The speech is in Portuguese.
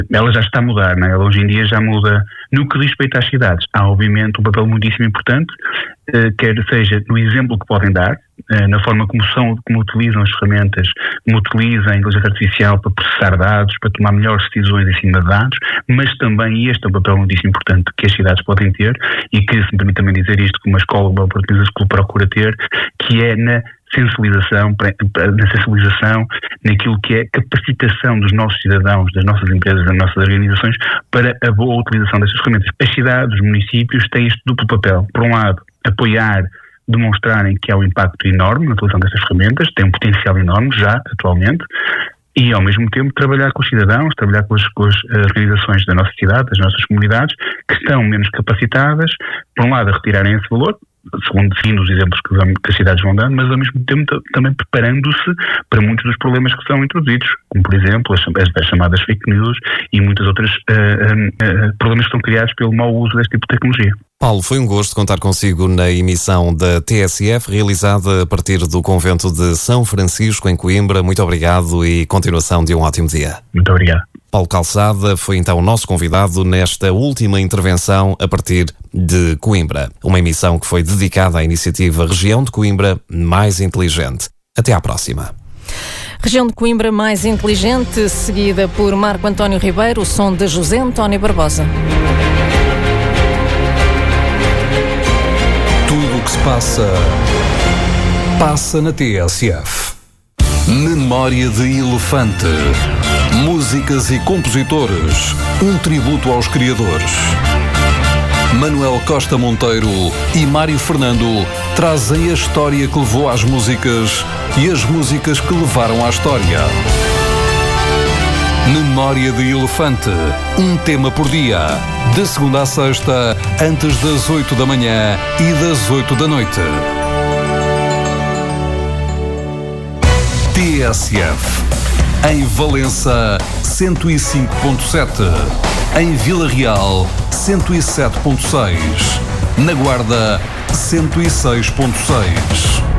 ela já está a mudar, não é? Ela hoje em dia já muda no que diz respeito às cidades. Há, obviamente, um papel muitíssimo importante, quer seja no exemplo que podem dar, na forma como utilizam as ferramentas, como utilizam a inteligência artificial para processar dados, para tomar melhores decisões em cima de dados, mas também este é um papel muitíssimo importante que as cidades podem ter e que, se me permite também dizer isto, que uma escola, uma Business School procura ter, que é na sensibilização, naquilo que é capacitação dos nossos cidadãos, das nossas empresas, das nossas organizações, para a boa utilização destas ferramentas. As cidades, os municípios têm este duplo papel. Por um lado, apoiar, demonstrarem que há um impacto enorme na utilização destas ferramentas, tem um potencial enorme já, atualmente, e ao mesmo tempo trabalhar com os cidadãos, trabalhar com as organizações da nossa cidade, das nossas comunidades, que estão menos capacitadas, por um lado a retirarem esse valor, segundo os exemplos que as cidades vão dando, mas ao mesmo tempo também preparando-se para muitos dos problemas que são introduzidos, como por exemplo as chamadas fake news e muitos outros problemas que são criados pelo mau uso deste tipo de tecnologia. Paulo, foi um gosto contar consigo na emissão da TSF, realizada a partir do convento de São Francisco, em Coimbra. Muito obrigado e continuação de um ótimo dia. Muito obrigado. Paulo Calçada foi então o nosso convidado nesta última intervenção a partir de Coimbra. Uma emissão que foi dedicada à iniciativa Região de Coimbra Mais Inteligente. Até à próxima. Região de Coimbra Mais Inteligente, seguida por Marco António Ribeiro, o som de José António Barbosa. Tudo o que se passa na TSF. Memória de Elefante. Músicas e compositores. Um tributo aos criadores. Manuel Costa Monteiro e Mário Fernando trazem a história que levou às músicas e as músicas que levaram à história. Memória de Elefante. Um tema por dia. De segunda à sexta, antes das 8 da manhã e das 8 da noite. TSF. Em Valença, 105.7. Em Vila Real, 107.6. Na Guarda, 106.6.